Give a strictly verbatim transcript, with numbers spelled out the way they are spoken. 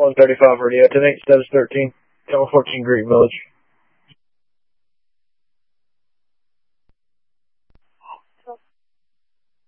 one thirty-five radio, ten eight, status thirteen, Tower fourteen, Greek Village.